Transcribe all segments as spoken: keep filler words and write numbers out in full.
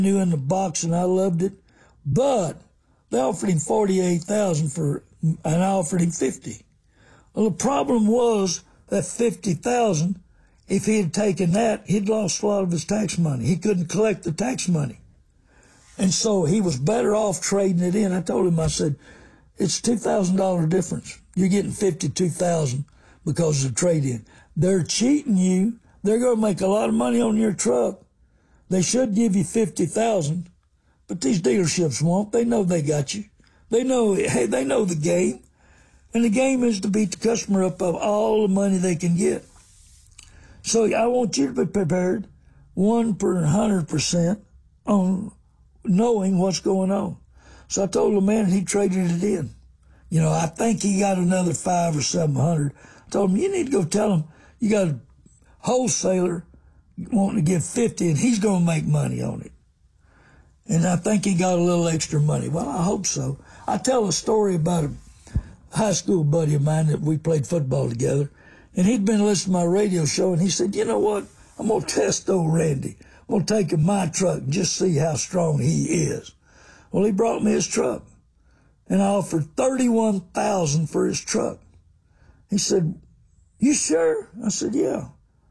new in the box, and I loved it. But they offered him forty-eight thousand for, and I offered him fifty. Well, the problem was that fifty thousand, if he had taken that, he'd lost a lot of his tax money. He couldn't collect the tax money. And so he was better off trading it in. I told him, I said, it's two thousand dollars difference. You're getting fifty-two thousand dollars because of the trade-in. They're cheating you. They're going to make a lot of money on your truck. They should give you fifty thousand dollars, but these dealerships won't. They know they got you. They know, hey, they know the game. And the game is to beat the customer up of all the money they can get. So I want you to be prepared one hundred percent on knowing what's going on. So I told the man, he traded it in. You know, I think he got another five or seven hundred. I told him, you need to go tell him you got a wholesaler wanting to give fifty and he's going to make money on it. And I think he got a little extra money. Well, I hope so. I tell a story about a high school buddy of mine that we played football together. And he'd been listening to my radio show, and he said, you know what? I'm going to test old Randy. I'm going to take him my truck and just see how strong he is. Well, he brought me his truck, and I offered thirty-one thousand dollars for his truck. He said, you sure? I said, yeah.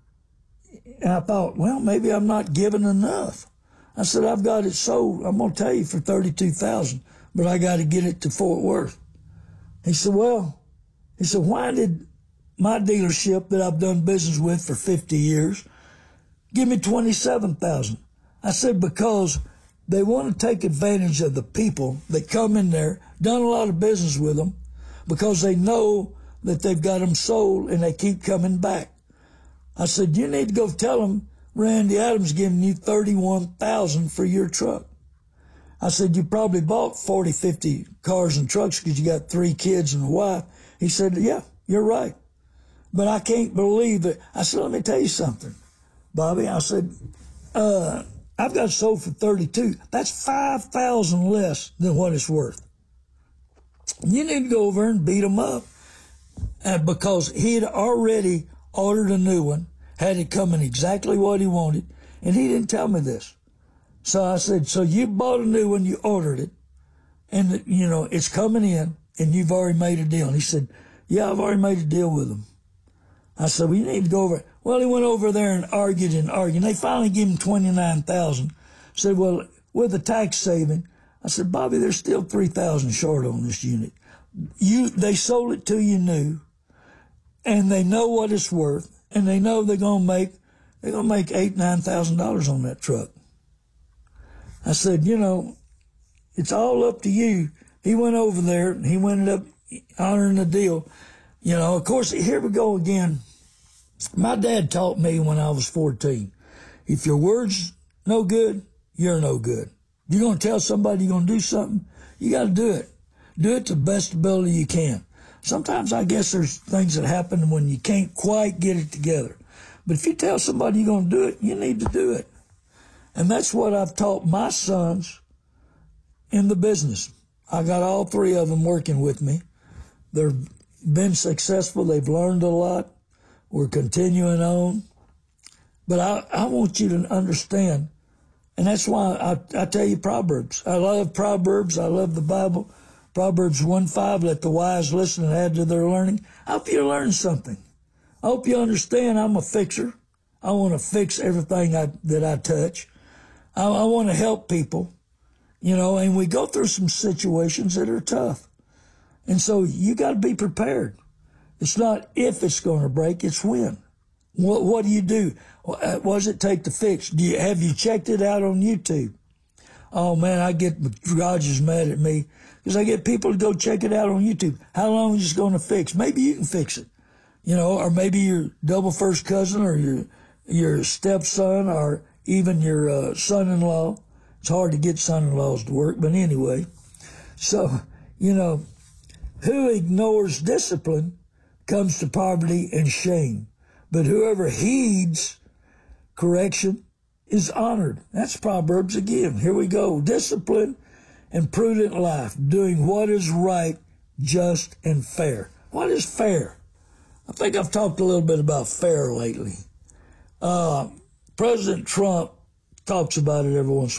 And I thought, well, maybe I'm not giving enough. I said, I've got it sold. I'm going to tell you for thirty-two thousand dollars, but I got to get it to Fort Worth. He said, well, he said, why did my dealership that I've done business with for fifty years give me twenty-seven thousand dollars? I said, because they want to take advantage of the people that come in there, done a lot of business with them, because they know that they've got them sold and they keep coming back. I said, you need to go tell them Randy Adams giving you thirty-one thousand dollars for your truck. I said, you probably bought forty, fifty cars and trucks because you got three kids and a wife. He said, yeah, you're right. But I can't believe it. I said, let me tell you something, Bobby. I said, uh, I've got it sold for thirty-two. That's five thousand less than what it's worth. You need to go over and beat him up. And because he had already ordered a new one, had it coming exactly what he wanted, and he didn't tell me this. So I said, so you bought a new one, you ordered it, and, you know, it's coming in, and you've already made a deal. And he said, yeah, I've already made a deal with him. I said, well, you need to go over. Well, he went over there and argued and argued. They finally gave him twenty-nine thousand dollars. Said, well, with the tax saving, I said, Bobby, there's still three thousand dollars short on this unit. You, they sold it to you new, and they know what it's worth, and they know they're going to make, they're going to make eight, nine thousand dollars on that truck. I said, you know, it's all up to you. He went over there and he ended up honoring the deal. You know, of course, here we go again. My dad taught me when I was fourteen, if your word's no good, you're no good. You're going to tell somebody you're going to do something, you got to do it. Do it to the best ability you can. Sometimes I guess there's things that happen when you can't quite get it together. But if you tell somebody you're going to do it, you need to do it. And that's what I've taught my sons in the business. I got all three of them working with me. They've been successful. They've learned a lot. We're continuing on. But I, I want you to understand, and that's why I, I tell you Proverbs. I love Proverbs. I love the Bible. Proverbs one five, let the wise listen and add to their learning. I hope you learn something. I hope you understand I'm a fixer. I want to fix everything I, that I touch. I, I want to help people, you know, and we go through some situations that are tough. And so you got to be prepared. It's not if it's going to break, it's when. What, what do you do? What does it take to fix? Do you, have you checked it out on YouTube? Oh man, I get, Roger's mad at me because I get people to go check it out on YouTube. How long is it going to fix? Maybe you can fix it, you know, or maybe your double first cousin or your, your stepson or even your uh, son-in-law. It's hard to get son-in-laws to work, but anyway. So, you know, who ignores discipline comes to poverty and shame. But whoever heeds correction is honored. That's Proverbs again. Here we go. Discipline and prudent life, doing what is right, just, and fair. What is fair? I think I've talked a little bit about fair lately. Uh, President Trump talks about it every once in a while.